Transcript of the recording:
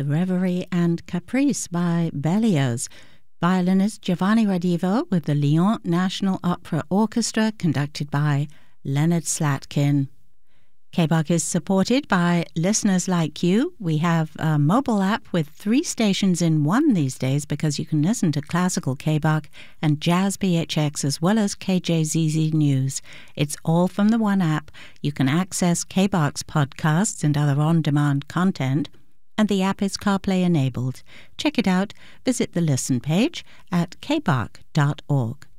The Reverie and Caprice by Berlioz. Violinist Giovanni Radivo with the Lyon National Opera Orchestra, conducted by Leonard Slatkin. KBOC is supported by listeners like you. We have a mobile app with 3 stations in one these days because you can listen to classical KBOC and jazz PHX as well as KJZZ News. It's all from the one app. You can access KBOC's podcasts and other on-demand content, and the app is CarPlay enabled. Check it out. Visit the listen page at kbok.org.